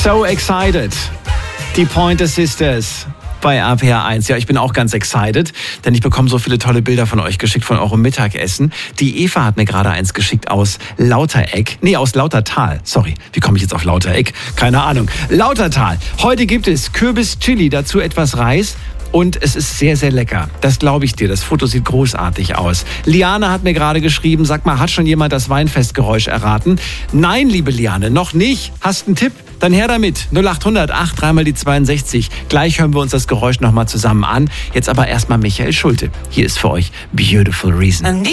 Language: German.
So excited. Die Pointer Sisters bei RPR 1. Ja, ich bin auch ganz excited, denn ich bekomme so viele tolle Bilder von euch geschickt, von eurem Mittagessen. Die Eva hat mir gerade eins geschickt aus Lautereck. Nee, aus Lautertal. Sorry, wie komme ich jetzt auf Lautereck? Keine Ahnung. Lautertal. Heute gibt es Kürbis-Chili, dazu etwas Reis. Und es ist sehr, sehr lecker. Das glaube ich dir. Das Foto sieht großartig aus. Liane hat mir gerade geschrieben, sag mal, hat schon jemand das Weinfestgeräusch erraten? Nein, liebe Liane, noch nicht. Hast einen Tipp? Dann her damit. 0800 8 3 mal die 62. Gleich hören wir uns das Geräusch nochmal zusammen an. Jetzt aber erstmal Michael Schulte. Hier ist für euch Beautiful Reason.